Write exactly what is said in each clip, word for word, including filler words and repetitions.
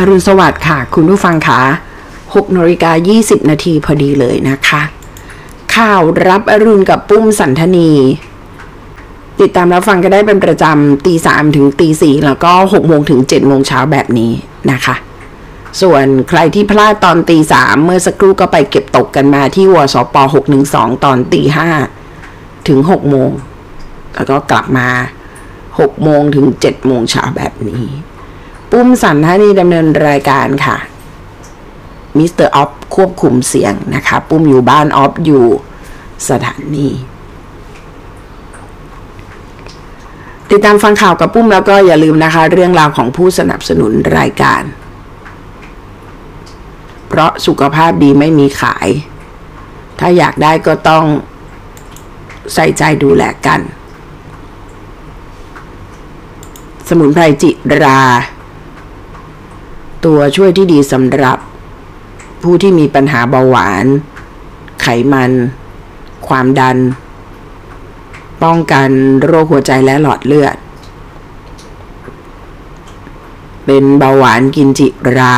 รุณสวัสดิ์ค่ะคุณผู้ฟังค่ะหกนาฬิกายี่สิบนาทีพอดีเลยนะคะข่าวรับอรุณกับปุ้มสันธนีติดตามรับฟังก็ได้เป็นประจำตีสามถึงตีสี่แล้วก็หกโมงถึงเจ็ดโมงเช้าแบบนี้นะคะส่วนใครที่พลาดตอนตีสามเมื่อสักครู่ก็ไปเก็บตกกันมาที่วสปหกหนึ่งสองตอนตีห้าถึงหกโมงแล้วก็กลับมาหกโมงถึงเจ็ดโมงเช้าแบบนี้ปุ้มสันธนีดำเนินรายการค่ะมิสเตอร์ออฟควบคุมเสียงนะคะปุ้มอยู่บ้านออฟอยู่สถานีติดตามฟังข่าวกับปุ้มแล้วก็อย่าลืมนะคะเรื่องราวของผู้สนับสนุนรายการเพราะสุขภาพดีไม่มีขายถ้าอยากได้ก็ต้องใส่ใจดูแลกันสมุนไพรจิราตัวช่วยที่ดีสำหรับผู้ที่มีปัญหาเบาหวานไขมันความดันป้องกันโรคหัวใจและหลอดเลือดเป็นเบาหวานกินจิรา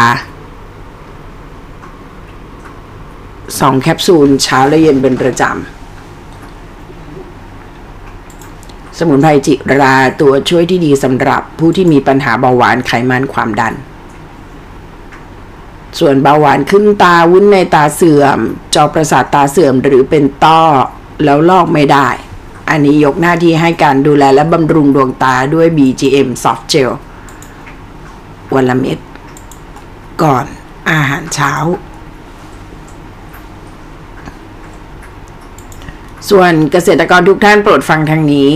สองแคปซูลเช้าและเย็นเป็นประจำสมุนไพรจิราตัวช่วยที่ดีสำหรับผู้ที่มีปัญหาเบาหวานไขมันความดันส่วนเบาหวานขึ้นตาวุ้นในตาเสื่อมจอประสาทตาเสื่อมหรือเป็นต้อแล้วลอกไม่ได้อันนี้ยกหน้าที่ให้การดูแลและบำรุงดวงตาด้วย บี จี เอ็ม Soft Gel วันละเม็ดก่อนอาหารเช้าส่วนเกษตรกรทุกท่านโปรดฟังทางนี้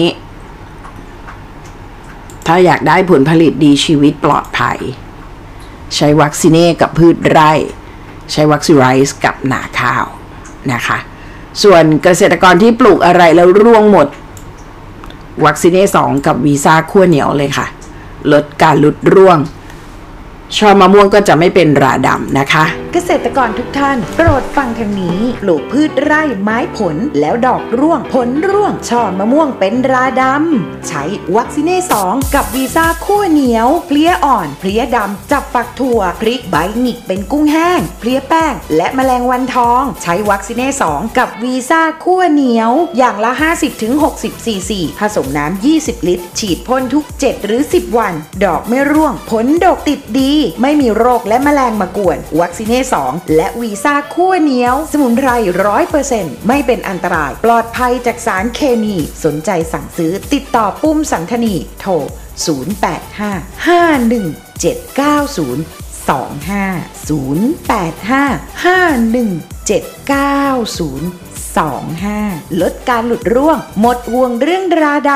ถ้าอยากได้ผลผลิตดีชีวิตปลอดภัยใช้วัคซีเน่กับพืชไร่ใช้วัคซีไรส์กับหนาข้าวนะคะส่วนเกษตรกรที่ปลูกอะไรแล้วร่วงหมดวัคซีเน่สองกับวีซ่าขั้วเหนียวเลยค่ะลดการหลุดร่วงช่อมะม่วงก็จะไม่เป็นราดำนะคะเกษตรกรทุกท่านโปรดฟังทางนี้ปลูกพืชไร่ไม้ผลแล้วดอกร่วงผลร่วงช่อมะม่วงเป็นราดำใช้วัคซีเน่สองกับวีซ่าขั้วเหนียวเพลี้ยอ่อนเพลี้ยดำจับฝักถั่วพริกใบหงิกเป็นกุ้งแห้งเพลี้ยแป้งและแมลงวันทองใช้วัคซีเน่สองกับวีซ่าขั้วเหนียวอย่างละ ห้าสิบถึงหกสิบ ซีซี ผสมน้ำยี่สิบลิตรฉีดพ่นทุกเจ็ดหรือสิบวันดอกไม่ร่วงผลดกติดดีไม่มีโรคและแมลงมากวนวัคซีเน่สองและวีซ่าขั้วเหนียวสมุนไพร ร้อยเปอร์เซ็นต์ ไม่เป็นอันตรายปลอดภัยจากสารเคมีสนใจสั่งซื้อติดต่อปุ้มสันธนีโทรศูนย์ แปด ห้า ห้า หนึ่ง เจ็ด เก้า ศูนย์ สอง ห้า ศูนย์ แปด ห้า ห้า หนึ่ง เจ็ด เก้า ศูนย์ สอง ห้าลดการหลุดร่วงหมดห่วงเรื่องราด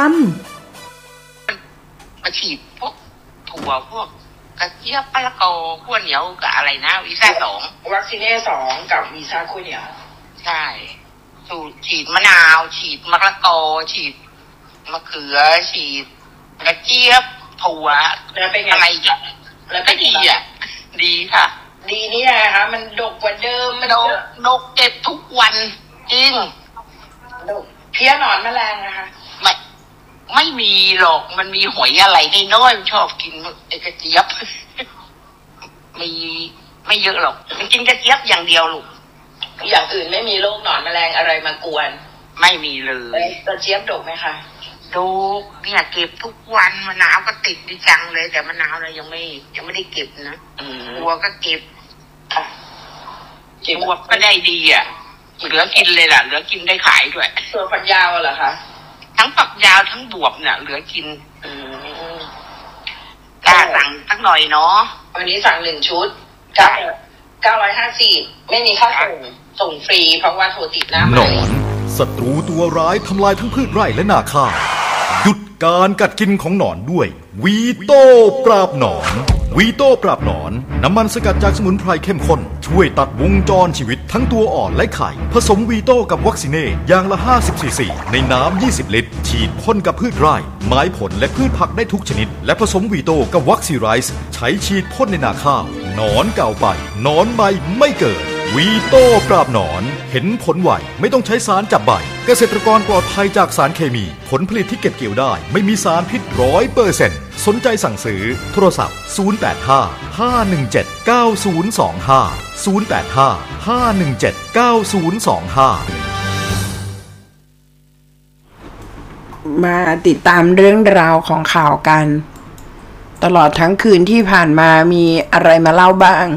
ำมาฉีดพวกถั่วพวกกระเจี๊ยบมะละกอขั้วเหนียวกับอะไรนะวีซ่าสองวัคซีเน่สองกับวีซ่าขั้วเหนียวใช่สูตรฉีดมะนาวฉีดมะละกอฉีดมะเขือฉีดกระเจี๊ยบถั่วอะไรอย่างแล้วก็ดีอ่ะดีค่ะดีนี่นะคะมันดกกว่าเดิมมันดกดกเก็บทุกวันจริงดกเพี้ยหนอนแมลงนะคะไม่ไม่มีหรอกมันมีหอยอะไรน้อยๆชอบกินไอ้กระเจี๊ยบมีไม่เยอะหรอกมันกินกระเจี๊ยบอย่างเดียวลูกอย่างอื่นไม่มีโรคหนอนแมลงอะไรมากวนไม่มีเลยกระเจี๊ยบดกไหมคะดกเนี่ยเก็บทุกวันมะนาวก็ติดดีจังเลยแต่มะนาวเรายังไม่ยังไม่ได้เก็บนะบัวก็เก็บบัวก็ได้ดีอ่ะเหลือกินเลยล่ะเหลือกินได้ขายด้วยตัวฝักยาวเหรอคะทั้งฝักยาวทั้งบวบเนี่ยเหลือกินกล้าสั่งสักหน่อยเนาะวันนี้สั่งหนึ่งชุดเก้าเก้าร้อยห้าสิบไม่มีค่าส่งส่งฟรีเพราะว่าโทรติดหน้าหนอนศัตรูตัวร้ายทำลายทั้งพืชไร่และนาข้าวหยุดการกัดกินของหนอนด้วยวีโต้ปราบหนอนวีโต้ปราบหนอนน้ำมันสกัดจากสมุนไพรเข้มข้นช่วยตัดวงจรชีวิตทั้งตัวอ่อนและไข่ผสมวีโต้กับวัคซีเน่อย่างละห้าสิบซีซีในน้ำยี่สิบลิตรฉีดพ่นกับพืชไร่ไม้ผลและพืชผักได้ทุกชนิดและผสมวีโต้กับวัคซีไรส์ใช้ฉีดพ่นในนาข้าวหนอนเก่าไปหนอนใหม่ไม่เกิดวีโต้ปราบหนอนเห็นผลไวไม่ต้องใช้สารจับใบเกษตรกรปลอดภัยจากสารเคมีผลผลิตที่เก็บเกี่ยวได้ไม่มีสารพิษ ร้อยเปอร์เซ็นต์สนใจสั่งซื้อโทรศัพท์ศูนย์ แปด ห้า ห้า หนึ่ง เจ็ด เก้า ศูนย์ สอง ห้า ศูนย์ แปด ห้า ห้า หนึ่ง เจ็ด เก้า ศูนย์ สอง ห้ามาติดตามเรื่องราวของข่าวกันตลอดทั้งคืนที่ผ่านมามีอะไรมาเล่าบ้าง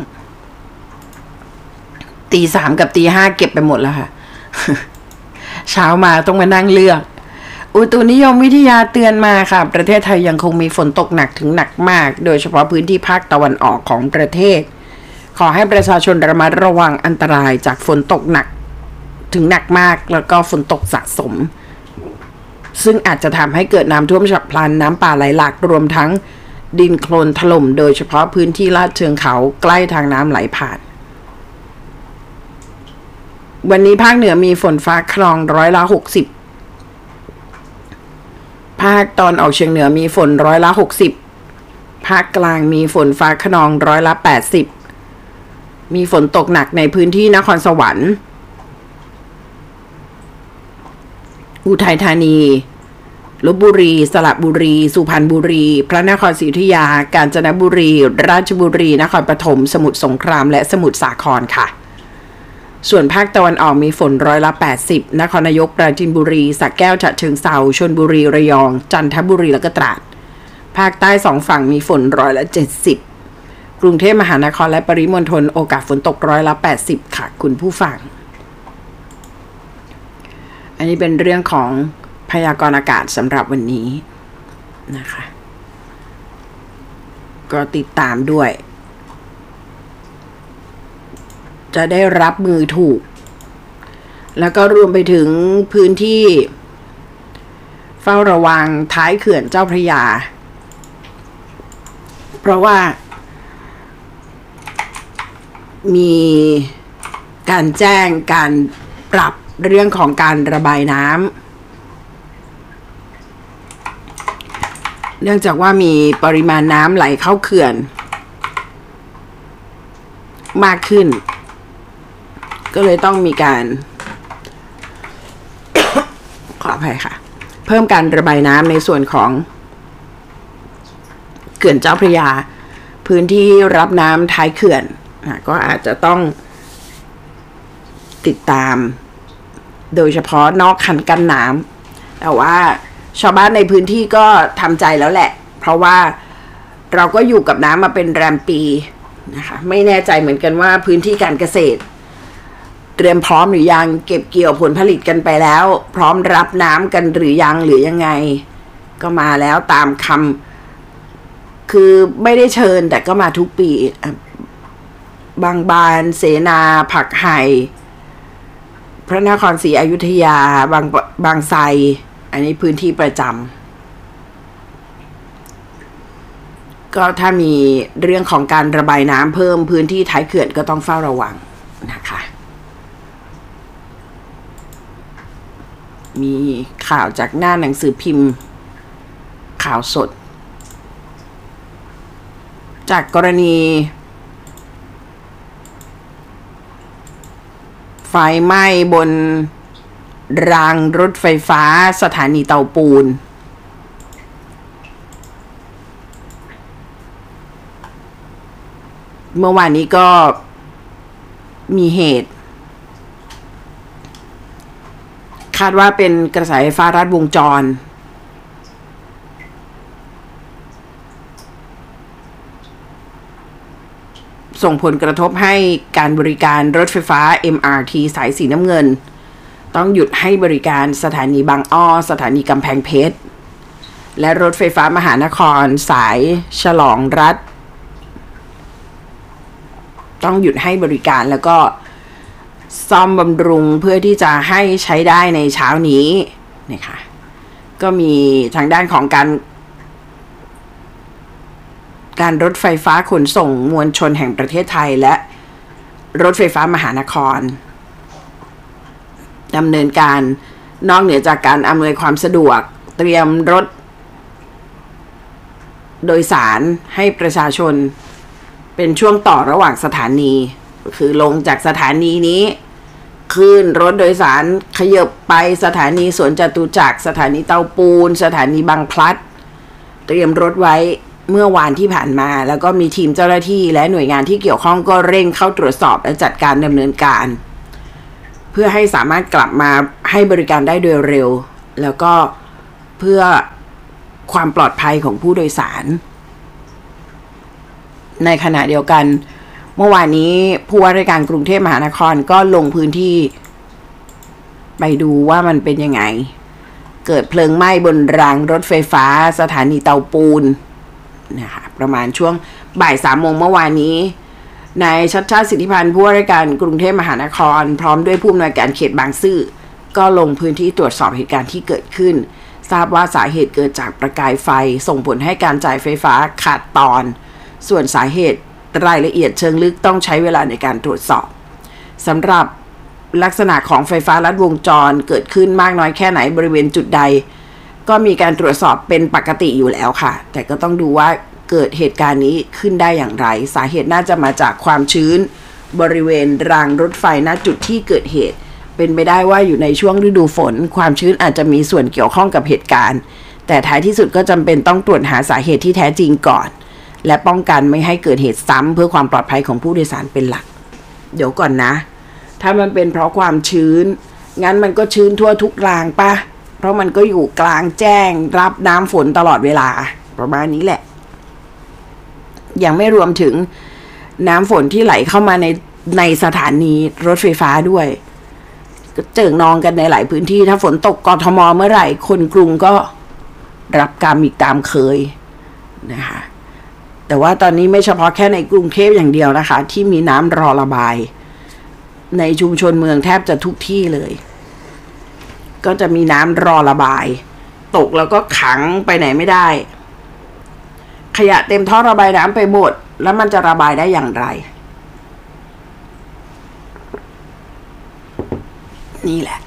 ตีสามกับตีห้าเก็บไปหมดแล้วค่ะ เช้ามาต้องมานั่งเลือกอุตุนิยมวิทยาเตือนมาค่ะประเทศไทยยังคงมีฝนตกหนักถึงหนักมากโดยเฉพาะพื้นที่ภาคตะวันออกของประเทศขอให้ประชาชนระมัดระวังอันตรายจากฝนตกหนักถึงหนักมากแล้วก็ฝนตกสะสมซึ่งอาจจะทำให้เกิดน้ำท่วมฉับพลันน้ำป่าไหลหลากรวมทั้งดินโคลนถล่มโดยเฉพาะพื้นที่ลาดเชิงเขาใกล้ทางน้ำไหลผ่านวันนี้ภาคเหนือมีฝนฟ้าครองร้อยละหกสิบภาคตอนออกเฉียงเหนือมีฝนร้อยละหกสิบภาคกลางมีฝนฟ้าคะนองร้อยละแปดสิบมีฝนตกหนักในพื้นที่นครสวรรค์อุทัยธานีลพบุรีสระบุรีสุพรรณบุรีพระนครศรีอยุธยากาญจนบุรีราชบุรีนครปฐมสมุทรสงครามและสมุทรสาครค่ะส่วนภาคตะวันออกมีฝนร้อยละแปดสิบนครนายกปราจีนบุรีสระแก้วฉะเชิงเทราชลบุรีระยองจันทบุรีและก็ตราดภาคใต้สองฝั่งมีฝนร้อยละเจ็ดสิบกรุงเทพมหานครและปริมณฑลโอกาสฝนตกร้อยละแปดสิบค่ะคุณผู้ฟังอันนี้เป็นเรื่องของพยากรณ์อากาศสำหรับวันนี้นะคะก็ติดตามด้วยจะได้รับมือถูกแล้วก็รวมไปถึงพื้นที่เฝ้าระวังท้ายเขื่อนเจ้าพระยาเพราะว่ามีการแจ้งการปรับเรื่องของการระบายน้ำเนื่องจากว่ามีปริมาณน้ำไหลเข้าเขื่อนมากขึ้นก็เลยต้องมีการ ขออภัยค่ะเพิ่มการระบายน้ำในส่วนของเขื่อนเจ้าพระยาพื้นที่รับน้ำท้ายเขื่อนก็อาจจะต้องติดตามโดยเฉพาะนอกคันกั้นน้ำแต่ว่าชาวบ้านในพื้นที่ก็ทำใจแล้วแหละเพราะว่าเราก็อยู่กับน้ำมาเป็นแรมปีนะคะไม่แน่ใจเหมือนกันว่าพื้นที่การเกษตรเตรียมพร้อมหรือยังเก็บเกี่ยวผลผลิตกันไปแล้วพร้อมรับน้ำกันหรือยังหรือยังไงก็มาแล้วตามคำคือไม่ได้เชิญแต่ก็มาทุกปีบางบานเสนาผักไห่พระนครศรีอยุธยาบางบางไทรอันนี้พื้นที่ประจำก็ถ้ามีเรื่องของการระบายน้ำเพิ่มพื้นที่ท้ายเขื่อนก็ต้องเฝ้าระวังนะคะมีข่าวจากหน้าหนังสือพิมพ์ข่าวสดจากกรณีไฟไหม้บนรางรถไฟฟ้าสถานีเตาปูนเมื่อวานนี้ก็มีเหตุคาดว่าเป็นกระแสไฟฟ้าลัดวงจรส่งผลกระทบให้การบริการรถไฟฟ้า เอ็ม อาร์ ที สายสีน้ำเงินต้องหยุดให้บริการสถานีบางอ้อสถานีกำแพงเพชรและรถไฟฟ้ามหานครสายฉลองรัฐต้องหยุดให้บริการแล้วก็ซ่อมบำรุงเพื่อที่จะให้ใช้ได้ในเช้านี้นะคะก็มีทางด้านของการการรถไฟฟ้าขนส่งมวลชนแห่งประเทศไทยและรถไฟฟ้ามหานครดำเนินการนอกเหนือจากการอำนวยความสะดวกเตรียมรถโดยสารให้ประชาชนเป็นช่วงต่อระหว่างสถานีคือลงจากสถานีนี้ขึ้นรถโดยสารขยับไปสถานีสวนจตุจักรสถานีเตาปูนสถานีบางพลัดเตรียมรถไว้เมื่อวานที่ผ่านมาแล้วก็มีทีมเจ้าหน้าที่และหน่วยงานที่เกี่ยวข้องก็เร่งเข้าตรวจสอบและจัดการดำเนินการเพื่อให้สามารถกลับมาให้บริการได้โดยเร็วแล้วก็เพื่อความปลอดภัยของผู้โดยสารในขณะเดียวกันเมื่อวานนี้ผู้ว่าราชการกรุงเทพมหานครก็ลงพื้นที่ไปดูว่ามันเป็นยังไงเกิดเพลิงไหม้บนรางรถไฟฟ้าสถานีเตาปูนนะคะประมาณช่วงบ่ายสามโมงเมื่อวานนี้นายชัชชาติสิทธิพันธ์ผู้ว่าราชการกรุงเทพมหานครพร้อมด้วยผู้อำนวยการเขตบางซื่อก็ลงพื้นที่ตรวจสอบเหตุการณ์ที่เกิดขึ้นทราบว่าสาเหตุเกิดจากประกายไฟส่งผลให้การจ่ายไฟฟ้าขาดตอนส่วนสาเหตุรายละเอียดเชิงลึกต้องใช้เวลาในการตรวจสอบสำหรับลักษณะของไฟฟ้าลัดวงจรเกิดขึ้นมากน้อยแค่ไหนบริเวณจุดใดก็มีการตรวจสอบเป็นปกติอยู่แล้วค่ะแต่ก็ต้องดูว่าเกิดเหตุการณ์นี้ขึ้นได้อย่างไรสาเหตุน่าจะมาจากความชื้นบริเวณรางรถไฟณจุดที่เกิดเหตุเป็นไปได้ว่าอยู่ในช่วงฤดูฝนความชื้นอาจจะมีส่วนเกี่ยวข้องกับเหตุการณ์แต่ท้ายที่สุดก็จำเป็นต้องตรวจหาสาเหตุที่แท้จริงก่อนและป้องกันไม่ให้เกิดเหตุซ้ำเพื่อความปลอดภัยของผู้โดยสารเป็นหลักเดี๋ยวก่อนนะถ้ามันเป็นเพราะความชื้นงั้นมันก็ชื้นทั่วทุกรางปะเพราะมันก็อยู่กลางแจ้งรับน้ำฝนตลอดเวลาประมาณนี้แหละยังไม่รวมถึงน้ำฝนที่ไหลเข้ามาในในสถานีรถไฟฟ้าด้วยก็เจิ่งนองกันในหลายพื้นที่ถ้าฝนตกกทมเมื่อไหร่คนกรุงก็รับกรรมอีกตามเคยนะคะแต่ว่าตอนนี้ไม่เฉพาะแค่ในกรุงเทพอย่างเดียวนะคะที่มีน้ำรอระบายในชุมชนเมืองแทบจะทุกที่เลยก็จะมีน้ำรอระบายตกแล้วก็ขังไปไหนไม่ได้ขยะเต็มท่อระบายน้ำไปหมดแล้วมันจะระบายได้อย่างไรนี่แหละ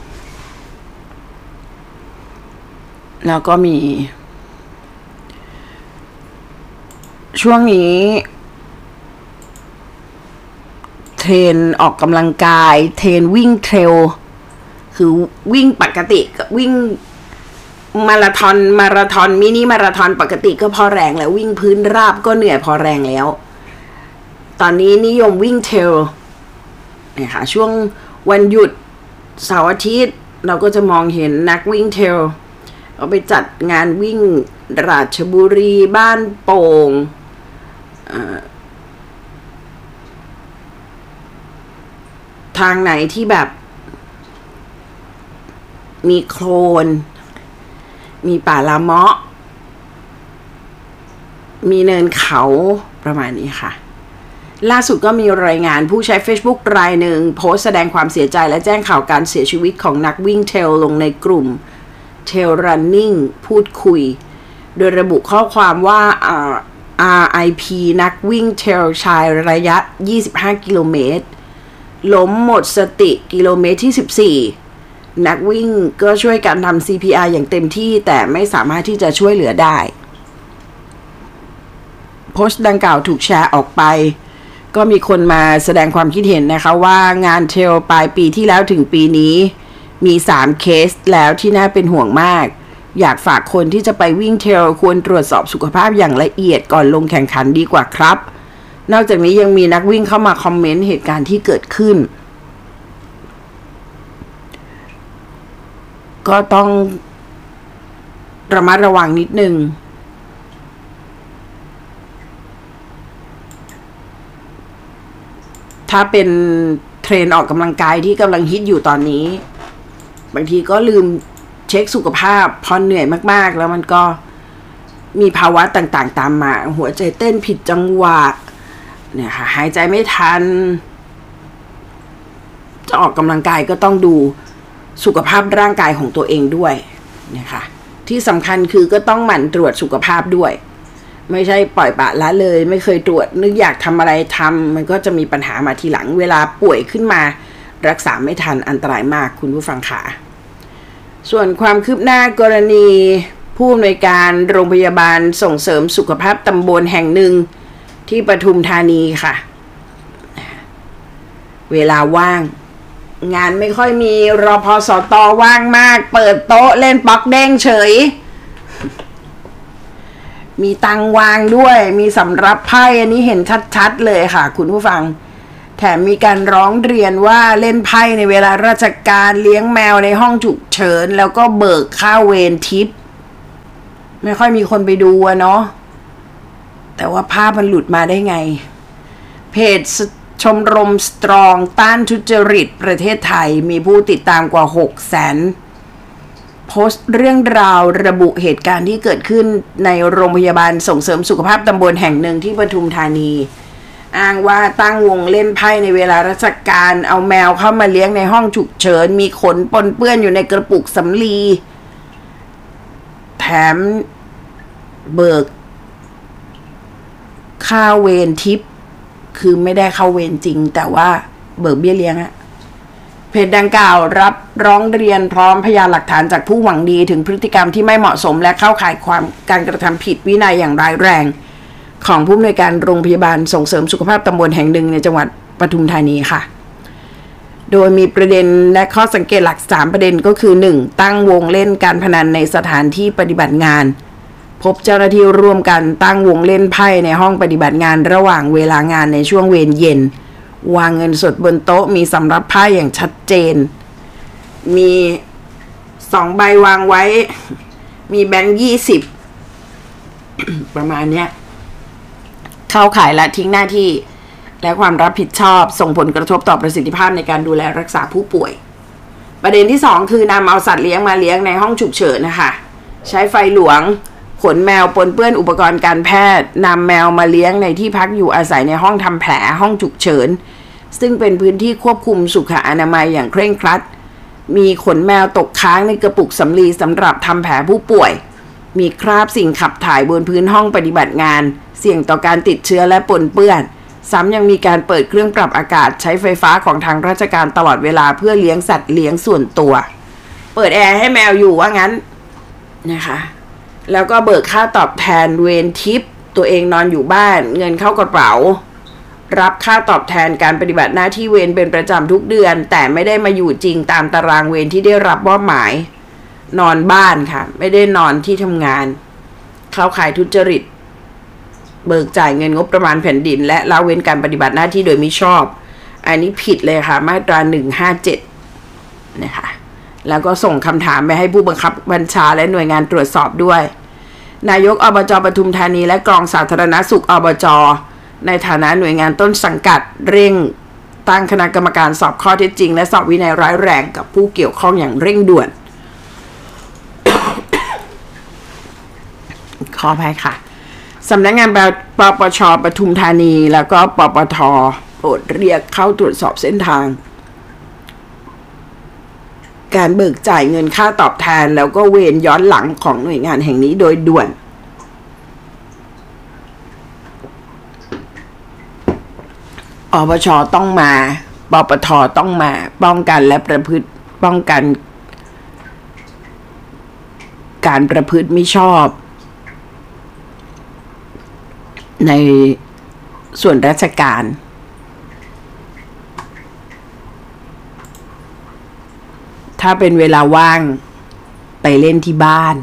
แล้วก็มีช่วงนี้เทรนออกกำลังกายเทรนวิ่งเทรลคือวิ่งปกติวิ่งมาราธอนมาราธอนมินิมาราธอนปกติก็พอแรงแล้ววิ่งพื้นราบก็เหนื่อยพอแรงแล้วตอนนี้นิยมวิ่งเทรลเนี่ยค่ะช่วงวันหยุดเสาร์อาทิตย์เราก็จะมองเห็นนักวิ่งเทรลเอาไปจัดงานวิ่งราชบุรีบ้านโป่งทางไหนที่แบบมีโคลนมีป่าละเมาะมีเนินเขาประมาณนี้ค่ะล่าสุดก็มีรายงานผู้ใช้ Facebook รายหนึ่งโพสต์แสดงความเสียใจและแจ้งข่าวการเสียชีวิตของนักวิ่งเทรลลงในกลุ่ม Trail Running พูดคุยโดยระบุข้อความว่า อาร์ ไอ พี นักวิ่งเทรลชายระยะยี่สิบห้ากิโลเมตรล้มหมดสติกิโลเมตรที่สิบสี่นักวิ่งก็ช่วยกันทำ ซี พี อาร์ อย่างเต็มที่แต่ไม่สามารถที่จะช่วยเหลือได้โพสต์ดังกล่าวถูกแชร์ออกไปก็มีคนมาแสดงความคิดเห็นนะคะว่างานเทรลปลายปีที่แล้วถึงปีนี้มีสามเคสแล้วที่น่าเป็นห่วงมากอยากฝากคนที่จะไปวิ่งเทรลควรตรวจสอบสุขภาพอย่างละเอียดก่อนลงแข่งขันดีกว่าครับนอกจากนี้ยังมีนักวิ่งเข้ามาคอมเมนต์เหตุการณ์ที่เกิดขึ้นก็ต้องระมัดระวังนิดนึงถ้าเป็นเทรนออกกำลังกายที่กำลังฮิตอยู่ตอนนี้บางทีก็ลืมเช็คสุขภาพพอเหนื่อยมากๆแล้วมันก็มีภาวะต่างๆตามมาหัวใจเต้นผิดจังหวะเนี่ยค่ะหายใจไม่ทันจะออกกำลังกายก็ต้องดูสุขภาพร่างกายของตัวเองด้วยนะคะที่สำคัญคือก็ต้องหมั่นตรวจสุขภาพด้วยไม่ใช่ปล่อยปละละเลยไม่เคยตรวจนึกอยากทำอะไรทำมันก็จะมีปัญหามาทีหลังเวลาป่วยขึ้นมารักษาไม่ทันอันตรายมากคุณผู้ฟังค่ะส่วนความคืบหน้ากรณีผู้อำนวยการโรงพยาบาลส่งเสริมสุขภาพตำบลแห่งหนึ่งที่ปทุมธานีค่ะเวลาว่างงานไม่ค่อยมีรพสตว่างมากเปิดโต๊ะเล่นป๊อกเด้งเฉยมีตังวางด้วยมีสำรับไพ่อันนี้เห็นชัดๆเลยค่ะคุณผู้ฟังแถมมีการร้องเรียนว่าเล่นไพ่ในเวลาราชการเลี้ยงแมวในห้องฉุกเฉินแล้วก็เบิกค่าเวรทิปไม่ค่อยมีคนไปดูอะเนาะแต่ว่าภาพมันหลุดมาได้ไงเพจชมรมสตรองต้านทุจริตประเทศไทยมีผู้ติดตามกว่า หกแสน โพสต์เรื่องราวระบุเหตุการณ์ที่เกิดขึ้นในโรงพยาบาลส่งเสริมสุขภาพตำบลแห่งหนึ่งที่ปทุมธานีอ้างว่าตั้งวงเล่นไพ่ในเวลาราชการเอาแมวเข้ามาเลี้ยงในห้องฉุกเฉินมีขนปนเปื้อนอยู่ในกระปุกสำลีแถมเบิกค่าเวรทิปคือไม่ได้เข้าเวรจริงแต่ว่าเบิกเบี้ยเลี้ยงอะเพจดังกล่าวรับร้องเรียนพร้อมพยานหลักฐานจากผู้หวังดีถึงพฤติกรรมที่ไม่เหมาะสมและเข้าข่ายความการกระทำผิดวินัยอย่างร้ายแรงของผู้อำนวยการโรงพยาบาลส่งเสริมสุขภาพตำบลแห่งหนึ่งในจังหวัดปทุมธานีค่ะโดยมีประเด็นและข้อสังเกตหลักสามประเด็นก็คือ หนึ่ง ตั้งวงเล่นการพนันในสถานที่ปฏิบัติงานพบเจ้าหน้าที่ร่วมกันตั้งวงเล่นไพ่ในห้องปฏิบัติงานระหว่างเวลางานในช่วงเวรเย็นวางเงินสดบนโต๊ะมีสำรับไพ่อย่างชัดเจนมีสองใบวางไว้มีแบงค์ยี่สิบ ประมาณเนี้ยเข้าข่ายละทิ้งหน้าที่และความรับผิดชอบส่งผลกระทบต่อประสิทธิภาพในการดูแลรักษาผู้ป่วยประเด็นที่สองคือนำเอาสัตว์เลี้ยงมาเลี้ยงในห้องฉุกเฉินนะคะใช้ไฟหลวงขนแมวปนเปื้อนอุปกรณ์การแพทย์นำแมวมาเลี้ยงในที่พักอยู่อาศัยในห้องทำแผลห้องฉุกเฉินซึ่งเป็นพื้นที่ควบคุมสุขอนามัยอย่างเคร่งครัดมีขนแมวตกค้างในกระปุกสำลีสำหรับทำแผลผู้ป่วยมีคราบสิ่งขับถ่ายบนพื้นห้องปฏิบัติงานเสี่ยงต่อการติดเชื้อและปนเปื้อนซ้ำยังมีการเปิดเครื่องปรับอากาศใช้ไฟฟ้าของทางราชการตลอดเวลาเพื่อเลี้ยงสัตว์เลี้ยงส่วนตัวเปิดแอร์ให้แมวอยู่ว่างั้นนะคะแล้วก็เบิกค่าตอบแทนเวรทิปตัวเองนอนอยู่บ้านเงินเข้ากระเป๋ารับค่าตอบแทนการปฏิบัติหน้าที่เวรเป็นประจำทุกเดือนแต่ไม่ได้มาอยู่จริงตามตารางเวรที่ได้รับมอบหมายนอนบ้านค่ะไม่ได้นอนที่ทำงานเข้าข่ายทุจริตเบิกจ่ายเงินงบประมาณแผ่นดินและละเว้นการปฏิบัติหน้าที่โดยมิชอบอันนี้ผิดเลยค่ะมาตราหนึ่งห้าเจ็ดนะคะแล้วก็ส่งคำถามไปให้ผู้บังคับบัญชาและหน่วยงานตรวจสอบด้วยนายกอบจ.ปทุมธานีและกองสาธารณสุขอบจ.ในฐานะหน่วยงานต้นสังกัดเร่งตั้งคณะกรรมการสอบข้อเท็จจริงและสอบวินัยร้ายแรงกับผู้เกี่ยวข้องอย่างเร่งด่วน ขออภัยค่ะสำนักงานปปช.ปทุมธานีแล้วก็ปปท.โปรดเรียกเข้าตรวจสอบเส้นทางการเบิกจ่ายเงินค่าตอบแทนแล้วก็เวรย้อนหลังของหน่วยงานแห่งนี้โดยด่วนอบช.ต้องมาปปท.ต้องมาป้องกันและประพฤติป้องกันการประพฤติมิชอบในส่วนราชการถ้าเป็นเวลาว่างไปเล่นที่บ้าน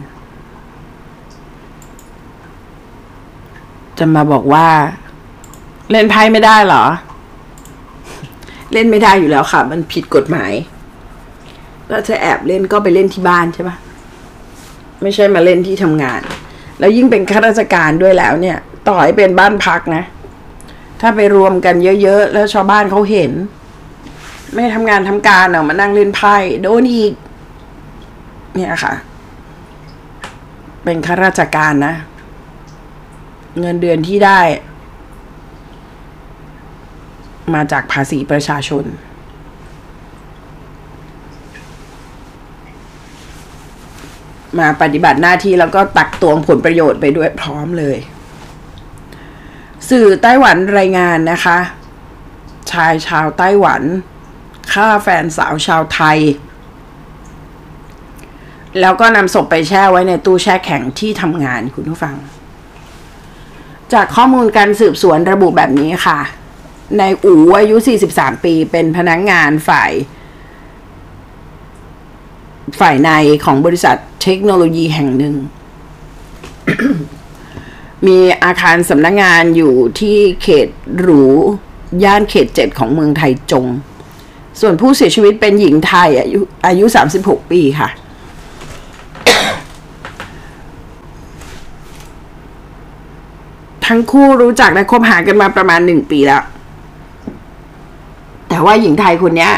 จะมาบอกว่าเล่นไพ่ไม่ได้เหรอเล่นไม่ได้อยู่แล้วค่ะมันผิดกฎหมายแล้วถ้าแอบเล่นก็ไปเล่นที่บ้านใช่ปะไม่ใช่มาเล่นที่ทำงานแล้วยิ่งเป็นข้าราชการด้วยแล้วเนี่ยต่อให้เป็นบ้านพักนะถ้าไปรวมกันเยอะๆแล้วชาวบ้านเขาเห็นไม่ทำงานทำการเนาะมานั่งเล่นไพ่โดนอีกเนี่ยค่ะเป็นข้าราชการนะเงินเดือนที่ได้มาจากภาษีประชาชนมาปฏิบัติหน้าที่แล้วก็ตักตวงผลประโยชน์ไปด้วยพร้อมเลยสื่อไต้หวันรายงานนะคะชายชาวไต้หวันฆ่าแฟนสาวชาวไทยแล้วก็นำศพไปแช่ไว้ในตู้แช่แข็งที่ทำงานคุณผู้ฟังจากข้อมูลการสืบสวนระบุแบบนี้ค่ะนายอู๋อายุสี่สิบสามปีเป็นพนักงานฝ่ายฝ่ายในของบริษัทเทคโนโลยีแห่งหนึ่งมีอาคารสำนักงานอยู่ที่เขตหรูย่านเขตเจ็ดของเมืองไทจงส่วนผู้เสียชีวิตเป็นหญิงไทยอายุอายุสามสิบหกปีค่ะ ทั้งคู่รู้จักและคบหากันมาประมาณหนึ่งปีแล้วแต่ว่าหญิงไทยคนนี้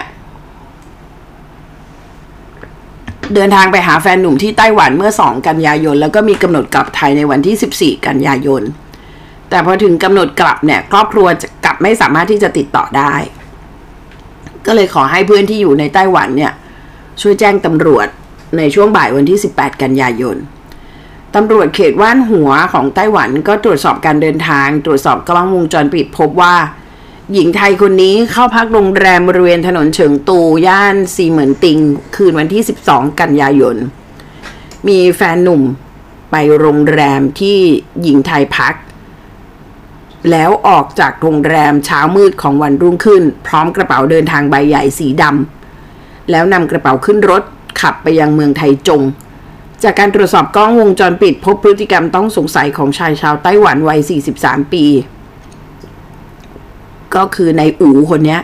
เดินทางไปหาแฟนหนุ่มที่ไต้หวันเมื่อสองกันยายนแล้วก็มีกำหนดกลับไทยในวันที่สิบสี่กันยายนแต่พอถึงกำหนดกลับเนี่ยครอบครัวกลับไม่สามารถที่จะติดต่อได้ก็เลยขอให้เพื่อนที่อยู่ในไต้หวันเนี่ยช่วยแจ้งตำรวจในช่วงบ่ายวันที่สิบแปดกันยายนตำรวจเขตว่านหัวของไต้หวันก็ตรวจสอบการเดินทางตรวจสอบกล้องวงจรปิดพบว่าหญิงไทยคนนี้เข้าพักโรงแรมบริเวณถนนเฉิงตูย่านซีเหมินติงคืนวันที่สิบสองกันยายนมีแฟนหนุ่มไปโรงแรมที่หญิงไทยพักแล้วออกจากโรงแรมเช้ามืดของวันรุ่งขึ้นพร้อมกระเป๋าเดินทางใบใหญ่สีดำแล้วนำกระเป๋าขึ้นรถขับไปยังเมืองไทจงจากการตรวจสอบกล้องวงจรปิดพบพฤติกรรมต้องสงสัยของชายชาวไต้หวันวัยสี่สิบสามปีก็คือในอู๋คนนี้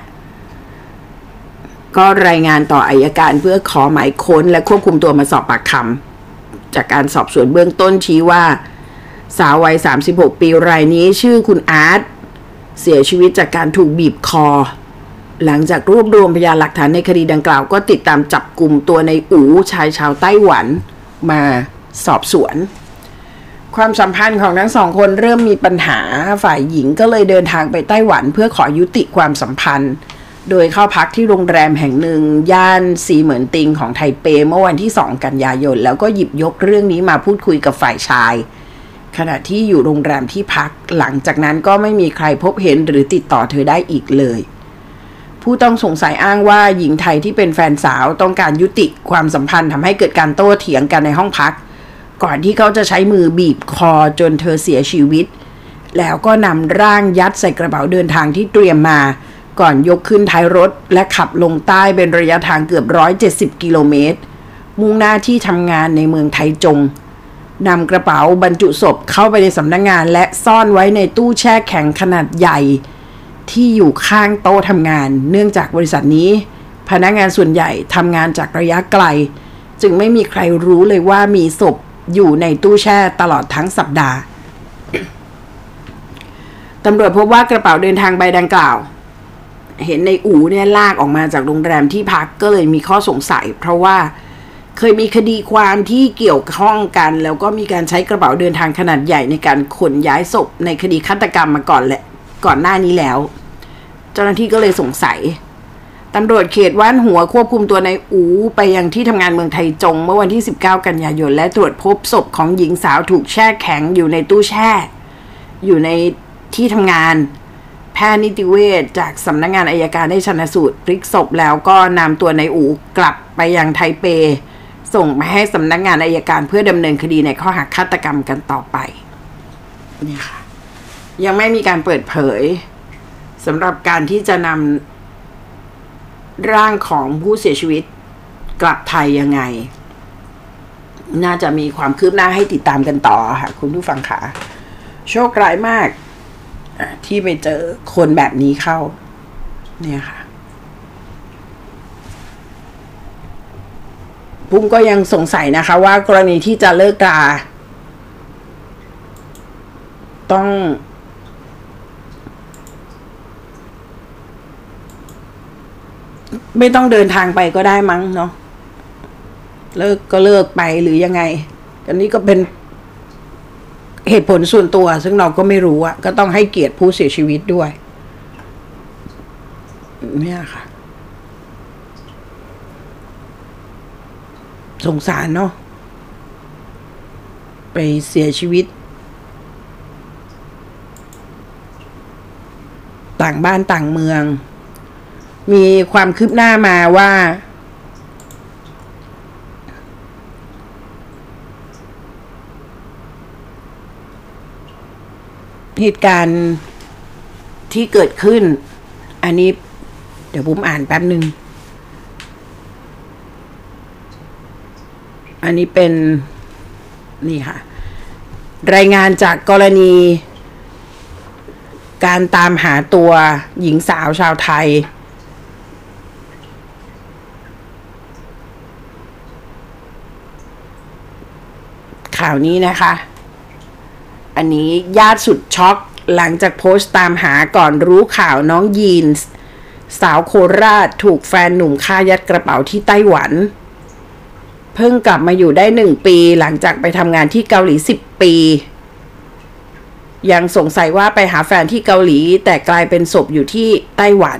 ก็รายงานต่ออัยการเพื่อขอหมายค้นและควบคุมตัวมาสอบปากคำจากการสอบสวนเบื้องต้นชี้ว่าสาววัยสามสิบหกปีรายนี้ชื่อคุณอาร์ตเสียชีวิตจากการถูกบีบคอหลังจากรวบรวมพยานหลักฐานในคดีดังกล่าวก็ติดตามจับกลุ่มตัวในอู๋ชายชาวไต้หวันมาสอบสวนความสัมพันธ์ของทั้งสองคนเริ่มมีปัญหาฝ่ายหญิงก็เลยเดินทางไปไต้หวันเพื่อขอยุติความสัมพันธ์โดยเข้าพักที่โรงแรมแห่งหนึ่งย่านซีเหมินติงของไทเปเมื่อวันที่สองกันยายนแล้วก็หยิบยกเรื่องนี้มาพูดคุยกับฝ่ายชายขณะที่อยู่โรงแรมที่พักหลังจากนั้นก็ไม่มีใครพบเห็นหรือติดต่อเธอได้อีกเลยผู้ต้องสงสัยอ้างว่าหญิงไทยที่เป็นแฟนสาวต้องการยุติความสัมพันธ์ทำให้เกิดการโต้เถียงกันในห้องพักก่อนที่เขาจะใช้มือบีบคอจนเธอเสียชีวิตแล้วก็นำร่างยัดใส่กระเป๋าเดินทางที่เตรียมมาก่อนยกขึ้นท้ายรถและขับลงใต้เป็นระยะทางเกือบหนึ่งร้อยเจ็ดสิบกิโลเมตรมุ่งหน้าที่ทำงานในเมืองไทจงนำกระเป๋าบรรจุศพเข้าไปในสำนักงานและซ่อนไว้ในตู้แช่แข็งขนาดใหญ่ที่อยู่ข้างโต๊ะทำงานเนื่องจากบริษัทนี้พนักงานส่วนใหญ่ทำงานจากระยะไกลจึงไม่มีใครรู้เลยว่ามีศพอยู่ในตู้แช่ตลอดทั้งสัปดาห์ ตำรวจพบว่ากระเป๋าเดินทางใบดังกล่าวเห็นในอู๋เนี่ยลากออกมาจากโรงแรมที่พักก็เลยมีข้อสงสัยเพราะว่าเคยมีคดีความที่เกี่ยวข้องกันแล้วก็มีการใช้กระเป๋าเดินทางขนาดใหญ่ในการขนย้ายศพในคดีฆาตกรรมมาก่อนแหละก่อนหน้านี้แล้วเจ้าหน้าที่ก็เลยสงสัยตำรวจเขตว่านหัวควบคุมตัวในอู๋ไปยังที่ทำงานเมืองไทจงเมื่อวันที่สิบเก้ากันยายนและตรวจพบศพของหญิงสาวถูกแช่แข็งอยู่ในตู้แช่อยู่ในที่ทำงานแพทย์นิติเวชจากสำนักงานอัยการได้ชันสูตรพลิกศพแล้วก็นำตัวในอู๋กลับไปยังไทเปส่งมาให้สำนักงานอัยการเพื่อดำเนินคดีในข้อหาฆาตกรรมกันต่อไปนี่ค่ะยังไม่มีการเปิดเผยสำหรับการที่จะนำร่างของผู้เสียชีวิตกลับไทยยังไงน่าจะมีความคืบหน้าให้ติดตามกันต่อค่ะคุณผู้ฟังค่ะโชคร้ายมากที่ไปเจอคนแบบนี้เข้าเนี่ยค่ะปุ้มก็ยังสงสัยนะคะว่ากรณีที่จะเลิกราต้องไม่ต้องเดินทางไปก็ได้มั้งเนาะเลิกก็เลิกไปหรือยังไงอันนี้ก็เป็นเหตุผลส่วนตัวซึ่งเราก็ไม่รู้อะก็ต้องให้เกียรติผู้เสียชีวิตด้วยเนี่ยค่ะสงสารเนาะไปเสียชีวิตต่างบ้านต่างเมืองมีความคืบหน้ามาว่าเหตุการณ์ที่เกิดขึ้นอันนี้เดี๋ยวผมอ่านแป๊บนึงอันนี้เป็นนี่ค่ะรายงานจากกรณีการตามหาตัวหญิงสาวชาวไทยข่าวนี้นะคะอันนี้ญาติสุดช็อกหลังจากโพสต์ตามหาก่อนรู้ข่าวน้องยีนส์สาวโคราชถูกแฟนหนุ่มฆ่ายัดกระเป๋าที่ไต้หวันเพิ่งกลับมาอยู่ได้หนึ่งปีหลังจากไปทำงานที่เกาหลีสิบปียังสงสัยว่าไปหาแฟนที่เกาหลีแต่กลายเป็นศพอยู่ที่ไต้หวัน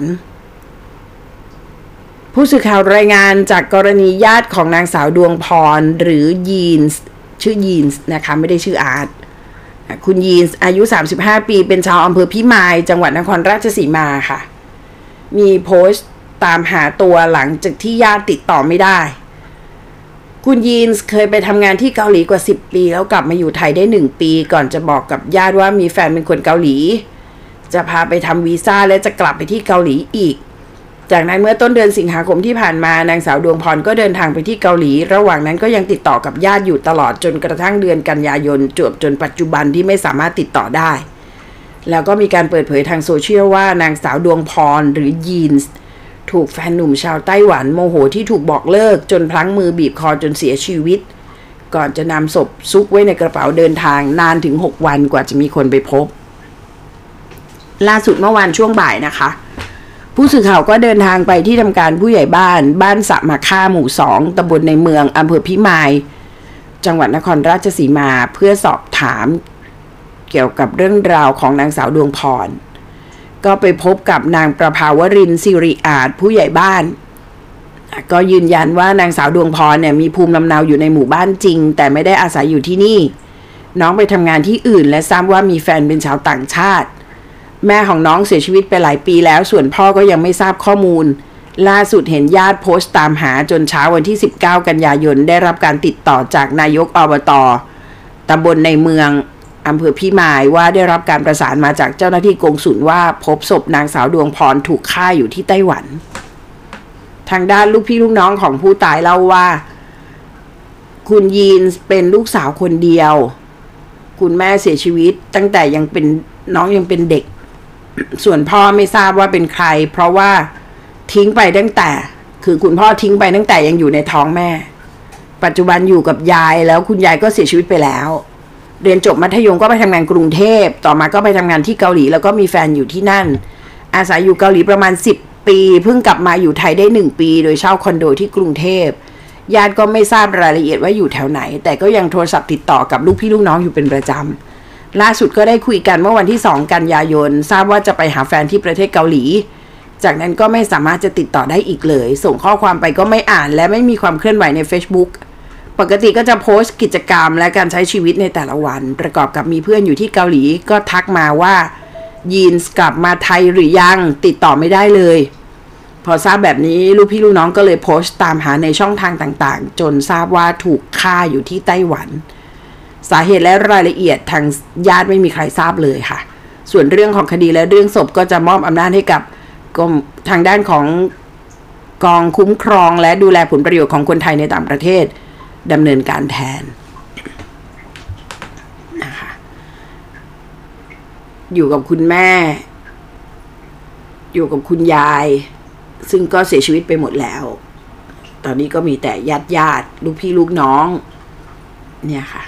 ผู้สื่อข่าวรายงานจากกรณีญาติของนางสาวดวงพรหรือยีนส์ชื่อยีนส์นะคะไม่ได้ชื่ออาร์ตคุณยีนส์อายุสามสิบห้าปีเป็นชาวอำเภอพิมายจังหวัดนครราชสีมาค่ะมีโพสต์ตามหาตัวหลังจากที่ญาติติดต่อไม่ได้คุณยีนส์เคยไปทำงานที่เกาหลีกว่าสิบปีแล้วกลับมาอยู่ไทยได้หนึ่งปีก่อนจะบอกกับญาติว่ามีแฟนเป็นคนเกาหลีจะพาไปทำวีซ่าและจะกลับไปที่เกาหลีอีกจากนั้นเมื่อต้นเดือนสิงหาคมที่ผ่านมานางสาวดวงพรก็เดินทางไปที่เกาหลีระหว่างนั้นก็ยังติดต่อกับญาติอยู่ตลอดจนกระทั่งเดือนกันยายนจวบจนปัจจุบันที่ไม่สามารถติดต่อได้แล้วก็มีการเปิดเผยทางโซเชียลว่านางสาวดวงพรหรือยีนส์ถูกแฟนหนุ่มชาวไต้หวันโมโหที่ถูกบอกเลิกจนพลั้งมือบีบคอจนเสียชีวิตก่อนจะนำศพซุกไว้ในกระเป๋าเดินทางนานถึงหกวันกว่าจะมีคนไปพบล่าสุดเมื่อวานช่วงบ่ายนะคะผู้สื่อข่าวก็เดินทางไปที่ทำการผู้ใหญ่บ้านบ้านสะมาค่าหมู่สองตำบลในเมืองอำเภอพิมายจังหวัดนครราชสีมาเพื่อสอบถามเกี่ยวกับเรื่องราวของนางสาวดวงพรก็ไปพบกับนางประภาวรินทร์สิริอาจผู้ใหญ่บ้านก็ยืนยันว่านางสาวดวงพรเนี่ยมีภูมิลำเนาอยู่ในหมู่บ้านจริงแต่ไม่ได้อาศัยอยู่ที่นี่น้องไปทำงานที่อื่นและทราบว่ามีแฟนเป็นชาวต่างชาติแม่ของน้องเสียชีวิตไปหลายปีแล้วส่วนพ่อก็ยังไม่ทราบข้อมูลล่าสุดเห็นญาติโพสต์ตามหาจนเช้าวันที่สิบเก้ากันยายนได้รับการติดต่อจากนายกอบต.ตำบลในเมืองอำเภอพิมายว่าได้รับการประสานมาจากเจ้าหน้าที่กงสุลว่าพบศพนางสาวดวงพรถูกฆ่าอยู่ที่ไต้หวันทางด้านลูกพี่ลูกน้องของผู้ตายเล่าว่าคุณยีนเป็นลูกสาวคนเดียวคุณแม่เสียชีวิตตั้งแต่ยังเป็นน้องยังเป็นเด็กส่วนพ่อไม่ทราบว่าเป็นใครเพราะว่าทิ้งไปตั้งแต่คือคุณพ่อทิ้งไปตั้งแต่ยังอยู่ในท้องแม่ปัจจุบันอยู่กับยายแล้วคุณยายก็เสียชีวิตไปแล้วเรียนจบมัธยมก็ไปทำงานกรุงเทพต่อมาก็ไปทำงานที่เกาหลีแล้วก็มีแฟนอยู่ที่นั่นอาศัยอยู่เกาหลีประมาณสิบปีเพิ่งกลับมาอยู่ไทยได้หนึ่งปีโดยเช่าคอนโดที่กรุงเทพญาติก็ไม่ทราบรายละเอียดว่าอยู่แถวไหนแต่ก็ยังโทรศัพท์ติดต่อกับลูกพี่ลูกน้องอยู่เป็นประจำล่าสุดก็ได้คุยกันเมื่อวันที่สองกันยายนทราบว่าจะไปหาแฟนที่ประเทศเกาหลีจากนั้นก็ไม่สามารถจะติดต่อได้อีกเลยส่งข้อความไปก็ไม่อ่านและไม่มีความเคลื่อนไหวใน Facebook ปกติก็จะโพสต์กิจกรรมและการใช้ชีวิตในแต่ละวันประกอบกับมีเพื่อนอยู่ที่เกาหลีก็ทักมาว่ายีนส์กลับมาไทยหรือยังติดต่อไม่ได้เลยพอทราบแบบนี้ลูกพี่ลูกน้องก็เลยโพสต์ตามหาในช่องทางต่างๆจนทราบว่าถูกฆ่าอยู่ที่ไต้หวันสาเหตุและรายละเอียดทางญาติไม่มีใครทราบเลยค่ะส่วนเรื่องของคดีและเรื่องศพก็จะมอบอำนาจให้กับกรมทางด้านของกองคุ้มครองและดูแลผลประโยชน์ของคนไทยในต่างประเทศดำเนินการแทนนะคะอยู่กับคุณแม่อยู่กับคุณยายซึ่งก็เสียชีวิตไปหมดแล้วตอนนี้ก็มีแต่ญาติญาติลูกพี่ลูกน้องเนี่ยค่ะ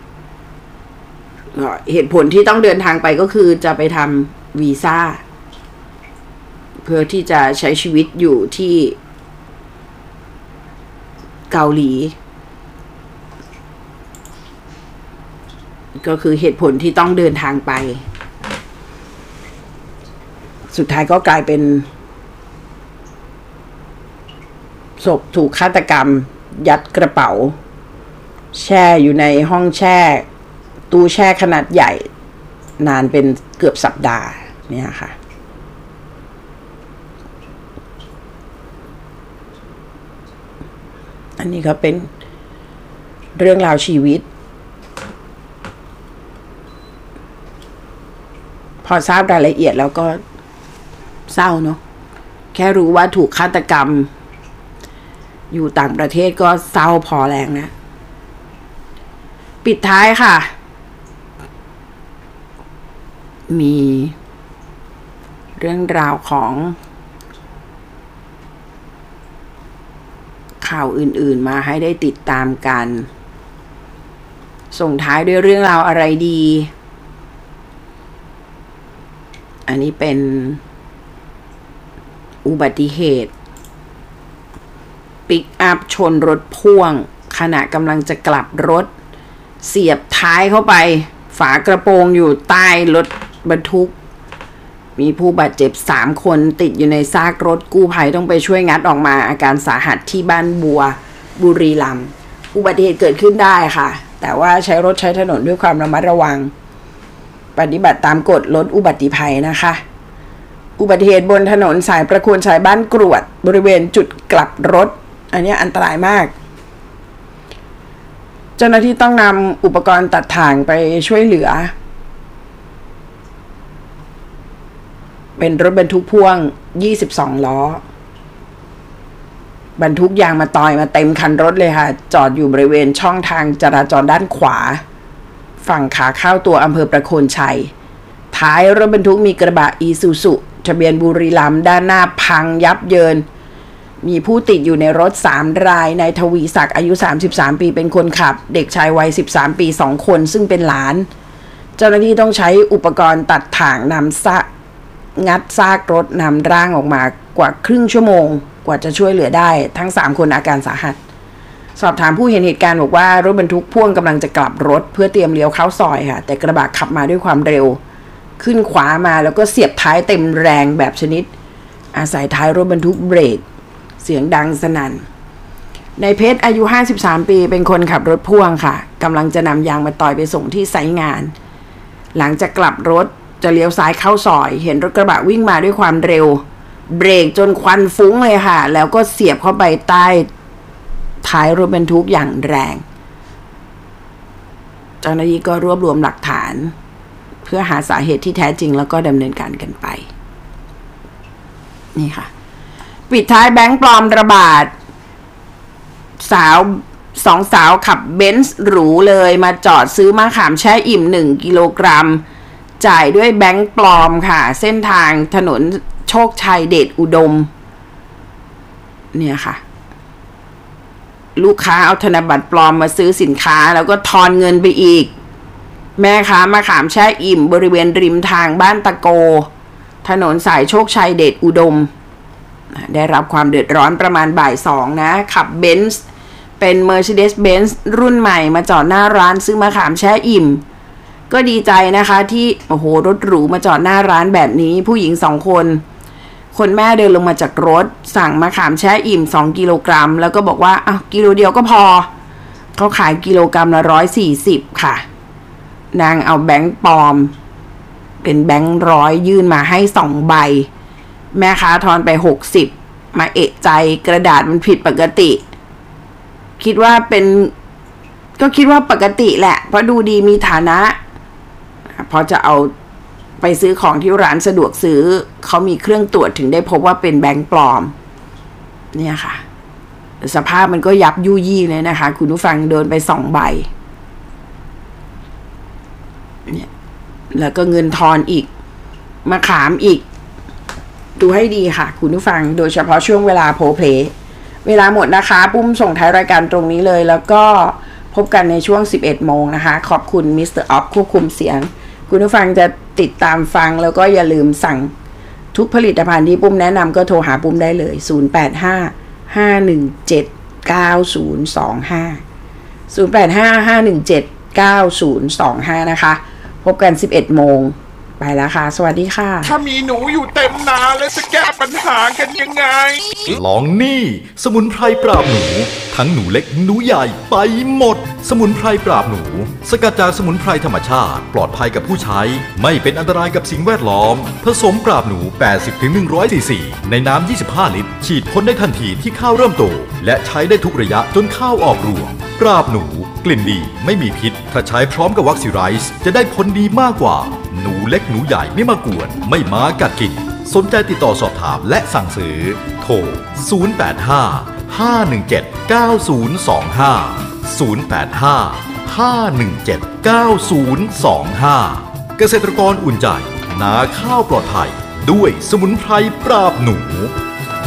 เหตุผลที่ต้องเดินทางไปก็คือจะไปทำวีซ่าเพื่อที่จะใช้ชีวิตอยู่ที่เกาหลีก็คือเหตุผลที่ต้องเดินทางไปสุดท้ายก็กลายเป็นศพถูกฆาตกรรมยัดกระเป๋าแช่อยู่ในห้องแช่ตู้แช่ขนาดใหญ่นานเป็นเกือบสัปดาห์เนี่ยค่ะอันนี้ก็เป็นเรื่องราวชีวิตพอทราบรายละเอียดแล้วก็เศร้าเนาะแค่รู้ว่าถูกฆาตกรรมอยู่ต่างประเทศก็เศร้าพอแรงนะปิดท้ายค่ะมีเรื่องราวของข่าวอื่นๆมาให้ได้ติดตามกันส่งท้ายด้วยเรื่องราวอะไรดีอันนี้เป็นอุบัติเหตุปิกอัพชนรถพ่วงขณะกำลังจะกลับรถเสียบท้ายเข้าไปฝากระโปรงอยู่ใต้รถบรรทุกมีผู้บาดเจ็บสามคนติดอยู่ในซากรถกู้ภัยต้องไปช่วยงัดออกมาอาการสาหัสที่บ้านบัวบุรีรัมย์อุบัติเหตุเกิดขึ้นได้ค่ะแต่ว่าใช้รถใช้ถนนด้วยความระมัดระวังปฏิบัติตามกฎลดอุบัติภัยนะคะอุบัติเหตุบนถนนสายประโคนชัยบ้านกรวดบริเวณจุดกลับรถอันนี้อันตรายมากเจ้าหน้าที่ต้องนำอุปกรณ์ตัดถ่างไปช่วยเหลือเป็นรถบรรทุกพ่วงยี่สิบสองล้อบรรทุกยางมาตอยมาเต็มคันรถเลยค่ะจอดอยู่บริเวณช่องทางจราจรด้านขวาฝั่งขาเข้าตัวอำเภอประโคนชัยท้ายรถบรรทุกมีกระบะอีซูซุทะเบียนบุรีรัมย์ด้านหน้าพังยับเยินมีผู้ติดอยู่ในรถสามรายนายทวีศักดิ์อายุสามสิบสามปีเป็นคนขับเด็กชายวัยสิบสามปีสองคนซึ่งเป็นหลานเจ้าหน้าที่ต้องใช้อุปกรณ์ตัดถ่างนำซะงัดซากรถนำร่างออกมากว่าครึ่งชั่วโมงกว่าจะช่วยเหลือได้ทั้งสามคนอาการสาหัสสอบถามผู้เห็นเหตุการณ์บอกว่ารถบรรทุกพ่วงกำลังจะกลับรถเพื่อเตรียมเลี้ยวเข้าซอยค่ะแต่กระบะขับมาด้วยความเร็วขึ้นขวามาแล้วก็เสียบท้ายเต็มแรงแบบชนิดอาศัยท้ายรถบรรทุกเบรกเสียงดังสนั่นในเพชรอายุห้าสิบสามปีเป็นคนขับรถพ่วงค่ะกำลังจะนำยางมาตอยไปส่งที่ไซต์งานหลังจากกลับรถจะเลี้ยวซ้ายเข้าซอยเห็นรถกระบะวิ่งมาด้วยความเร็วเบรกจนควันฟุ้งเลยค่ะแล้วก็เสียบเข้าไปใต้ท้ายรถบรรทุกอย่างแรงเจ้าหน้าที่ก็รวบรวมหลักฐานเพื่อหาสาเหตุที่แท้จริงแล้วก็ดำเนินการกันไปนี่ค่ะปิดท้ายแบงค์ปลอมระบาดสาวสองสาวขับเบนซ์หรูเลยมาจอดซื้อมะขามแช่อิ่มหนึ่งกิโลกรัมจ่ายด้วยแบงค์ปลอมค่ะเส้นทางถนนโชคชัยเดชอุดมเนี่ยค่ะลูกค้าเอาธนบัตรปลอมมาซื้อสินค้าแล้วก็ทอนเงินไปอีกแม่ค้ามะขามแช่อิ่มบริเวณริมทางบ้านตะโกถนนสายโชคชัยเดชอุดมได้รับความเดือดร้อนประมาณบ่ายสองนะขับเบนซ์เป็น Mercedes-Benz รุ่นใหม่มาจอดหน้าร้านซื้อมะขามแช่อิ่มก็ดีใจนะคะที่โอ้โหรถหรูมาจอดหน้าร้านแบบนี้ผู้หญิงสองคนคนแม่เดินลงมาจากรถสั่งมะขามแช่อิ่มสองกิโลกรัมแล้วก็บอกว่าอ้าวกิโลเดียวก็พอเขาขายกิโลกรัมละหนึ่งร้อยสี่สิบค่ะนางเอาแบงค์ปลอมเป็นแบงค์ร้อยยื่นมาให้สองใบแม่ค้าทอนไปหกสิบมาเอะใจกระดาษมันผิดปกติคิดว่าเป็นก็คิดว่าปกติแหละเพราะดูดีมีฐานะพอจะเอาไปซื้อของที่ร้านสะดวกซื้อเขามีเครื่องตรวจถึงได้พบว่าเป็นแบงค์ปลอมเนี่ยค่ะสภาพมันก็ยับยุยี่เลยนะคะคุณผู้ฟังโดนไปสองใบเนี่ยแล้วก็เงินทอนอีกมาขามอีกดูให้ดีค่ะคุณผู้ฟังโดยเฉพาะช่วงเวลาโพเพลเวลาหมดนะคะปุ้มส่งท้ายรายการตรงนี้เลยแล้วก็พบกันในช่วงสิบเอ็ดโมงนะคะขอบคุณมิสเตอร์ออฟควบคุมเสียงคุณผู้ฟังจะติดตามฟังแล้วก็อย่าลืมสั่งทุกผลิตภัณฑ์ที่ปุ้มแนะนำก็โทรหาปุ้มได้เลยศูนย์ แปด ห้า ห้า หนึ่ง เจ็ด เก้า ศูนย์ สอง ห้า ศูนย์ แปด ห้า ห้า หนึ่ง เจ็ด เก้า ศูนย์ สอง ห้านะคะพบกันสิบเอ็ดโมงไปแล้วค่ะสวัสดีค่ะถ้ามีหนูอยู่เต็มนาแล้วจะแก้ปัญหากันยังไงลองนี่สมุนไพรปราบหนูทั้งหนูเล็กหนูใหญ่ไปหมดสมุนไพรปราบหนูสกัดจากสมุนไพรธรรมชาติปลอดภัยกับผู้ใช้ไม่เป็นอันตรายกับสิ่งแวดล้อมผสมปราบหนู แปดสิบถึงหนึ่งร้อย ซีซี ในน้ำยี่สิบห้าลิตรฉีดพ่นได้ทันทีที่ข้าวเริ่มโตและใช้ได้ทุกระยะจนข้าวออกรวงปราบหนูกลิ่นดีไม่มีพิษถ้าใช้พร้อมกับวัคซีไรส์จะได้ผลดีมากกว่าหนูเล็กหนูใหญ่ไม่มากวนไม่มากัดกินสนใจติดต่อสอบถามและสั่งซื้อโทรศูนย์ แปด ห้า ห้า หนึ่ง เจ็ด เก้า ศูนย์ สอง ห้า ศูนย์ แปด ห้า ห้า หนึ่ง เจ็ด เก้า ศูนย์ สอง ห้าเกษตรกรอุ่นใจนาข้าวปลอดภัยด้วยสมุนไพรปราบหนู